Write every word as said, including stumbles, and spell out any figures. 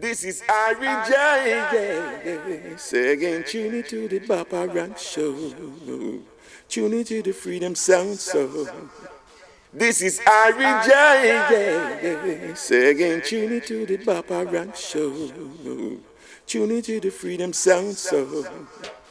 This is Harry J. Say again, tune it to the Papa Rank Show. Tune it to the Freedom Sound Show. This is Harry J. Say again, tune it to the Papa Rank Show. Tune it to the Freedom Sound Show.